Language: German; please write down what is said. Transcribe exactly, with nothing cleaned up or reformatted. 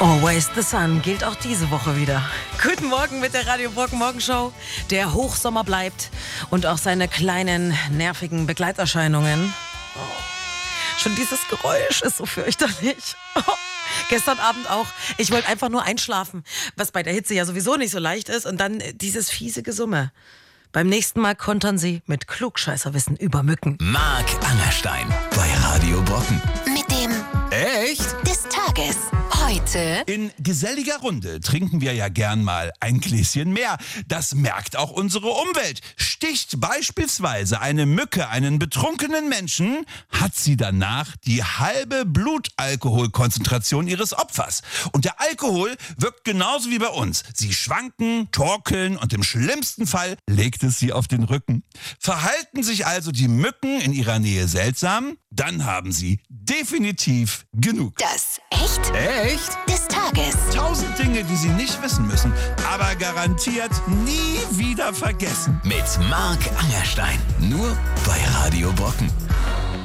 Always the Sun gilt auch diese Woche wieder. Guten Morgen mit der Radio Brocken Morgenshow. Der Hochsommer bleibt und auch seine kleinen, nervigen Begleiterscheinungen. Oh. Schon dieses Geräusch ist so fürchterlich. Oh. Gestern Abend auch. Ich wollte einfach nur einschlafen, was bei der Hitze ja sowieso nicht so leicht ist. Und dann dieses fiese Gesumme. Beim nächsten Mal kontern sie mit Klugscheißerwissen über Mücken. Marc Angerstein bei Radio Brocken. Mit dem Echt? des Tages. Heute In geselliger Runde trinken wir ja gern mal ein Gläschen mehr. Das merkt auch unsere Umwelt. Sticht beispielsweise eine Mücke einen betrunkenen Menschen, hat sie danach die halbe Blutalkoholkonzentration ihres Opfers. Und der Alkohol wirkt genauso wie bei uns. Sie schwanken, torkeln und im schlimmsten Fall legt es sie auf den Rücken. Verhalten sich also die Mücken in ihrer Nähe seltsam, dann haben sie definitiv genug. das Echt Echt? des Tages. Tausend Dinge, die Sie nicht wissen müssen, aber garantiert nie wieder vergessen. Mit Marc Angerstein. Nur bei Radio Brocken.